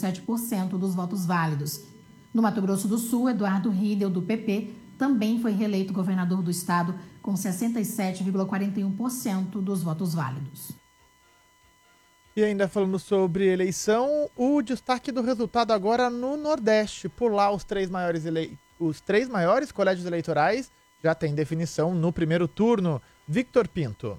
67% dos votos válidos. No Mato Grosso do Sul, Eduardo Riedel, do PP, também foi reeleito governador do estado com 67,41% dos votos válidos. E ainda falando sobre eleição, o destaque do resultado agora no Nordeste. Por lá, os três maiores colégios eleitorais já têm definição no primeiro turno. Victor Pinto.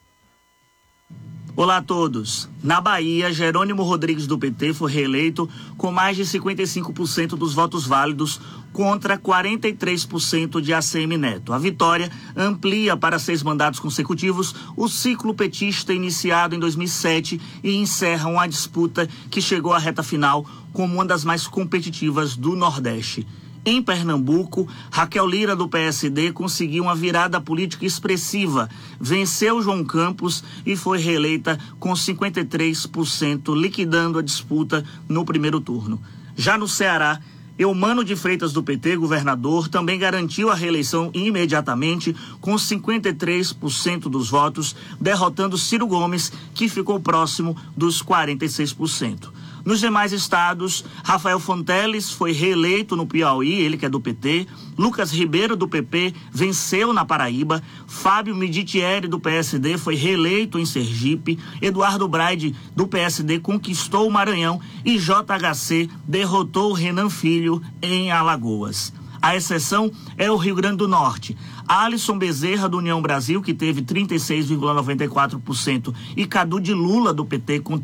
Olá a todos. Na Bahia, Jerônimo Rodrigues do PT foi reeleito com mais de 55% dos votos válidos contra 43% de ACM Neto. A vitória amplia para 6 mandatos consecutivos o ciclo petista iniciado em 2007 e encerra uma disputa que chegou à reta final como uma das mais competitivas do Nordeste. Em Pernambuco, Raquel Lira, do PSD, conseguiu uma virada política expressiva, venceu João Campos e foi reeleita com 53%, liquidando a disputa no primeiro turno. Já no Ceará, Eumano de Freitas, do PT, governador, também garantiu a reeleição imediatamente com 53% dos votos, derrotando Ciro Gomes, que ficou próximo dos 46%. Nos demais estados, Rafael Fonteles foi reeleito no Piauí, ele que é do PT. Lucas Ribeiro, do PP, venceu na Paraíba. Fábio Miditieri, do PSD, foi reeleito em Sergipe. Eduardo Braide, do PSD, conquistou o Maranhão. E JHC derrotou Renan Filho em Alagoas. A exceção é o Rio Grande do Norte. Alisson Bezerra, do União Brasil, que teve 36,94%, e Cadu de Lula, do PT, com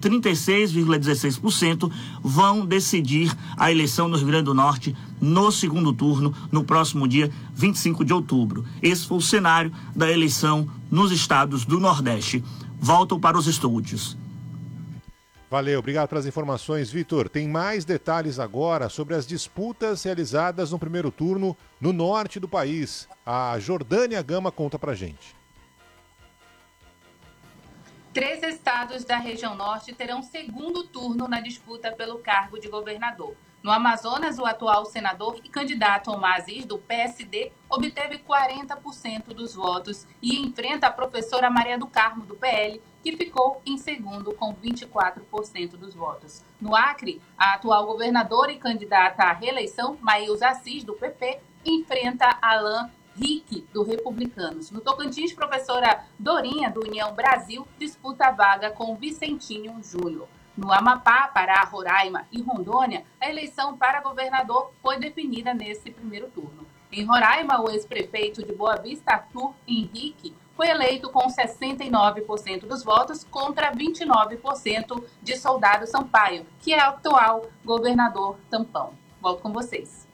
36,16%, vão decidir a eleição no Rio Grande do Norte no segundo turno, no próximo dia 25 de outubro. Esse foi o cenário da eleição nos estados do Nordeste. Voltam para os estúdios. Valeu, obrigado pelas informações, Vitor. Tem mais detalhes agora sobre as disputas realizadas no primeiro turno no norte do país. A Jordânia Gama conta pra gente. 3 estados da região norte terão segundo turno na disputa pelo cargo de governador. No Amazonas, o atual senador e candidato Omar Aziz, do PSD, obteve 40% dos votos e enfrenta a professora Maria do Carmo, do PL, que ficou em segundo com 24% dos votos. No Acre, a atual governadora e candidata à reeleição, Maílza Assis, do PP, enfrenta Alain Rick, do Republicanos. No Tocantins, professora Dorinha, do União Brasil, disputa a vaga com Vicentinho Júnior. No Amapá, Pará, Roraima e Rondônia, a eleição para governador foi definida nesse primeiro turno. Em Roraima, o ex-prefeito de Boa Vista, Arthur Henrique, foi eleito com 69% dos votos contra 29% de Soldado Sampaio, que é o atual governador tampão. Volto com vocês.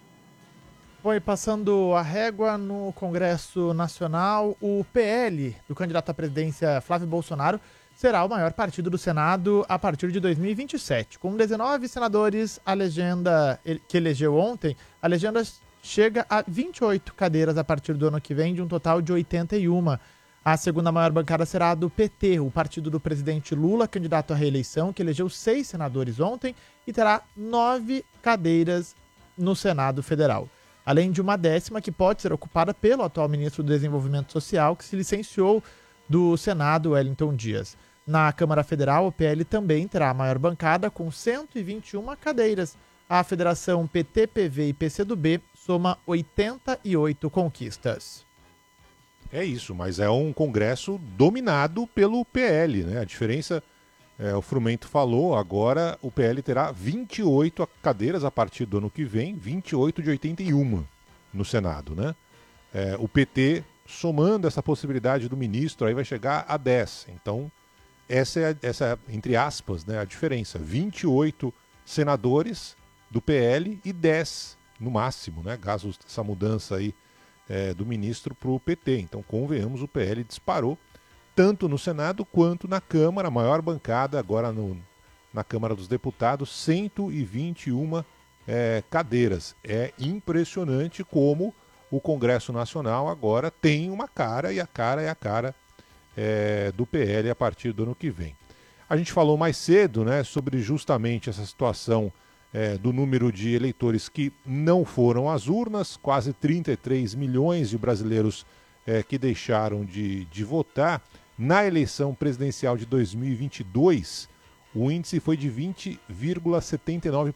Foi passando a régua no Congresso Nacional, o PL do candidato à presidência Flávio Bolsonaro será o maior partido do Senado a partir de 2027. Com 19 senadores, a legenda que elegeu ontem, a legenda chega a 28 cadeiras a partir do ano que vem, de um total de 81. A segunda maior bancada será a do PT, o partido do presidente Lula, candidato à reeleição, que elegeu 6 senadores ontem e terá 9 cadeiras no Senado Federal. Além de uma 10ª que pode ser ocupada pelo atual ministro do Desenvolvimento Social, que se licenciou do Senado, Wellington Dias. Na Câmara Federal, o PL também terá a maior bancada, com 121 cadeiras. A federação PT, PV e PCdoB soma 88 conquistas. É isso, mas é um congresso dominado pelo PL, né? A diferença, o Frumento falou, agora o PL terá 28 cadeiras a partir do ano que vem, 28 de 81 no Senado, né? O PT, somando essa possibilidade do ministro, aí vai chegar a 10. Então, essa é, entre aspas, né, a diferença. 28 senadores do PL e 10 no máximo, né? Caso essa mudança aí do ministro para o PT. Então, convenhamos, o PL disparou tanto no Senado quanto na Câmara, a maior bancada agora na Câmara dos Deputados, 121 cadeiras. É impressionante como o Congresso Nacional agora tem uma cara, e a cara é a cara do PL a partir do ano que vem. A gente falou mais cedo, né, sobre justamente essa situação do número de eleitores que não foram às urnas, quase 33 milhões de brasileiros que deixaram de votar. Na eleição presidencial de 2022, o índice foi de 20,79%.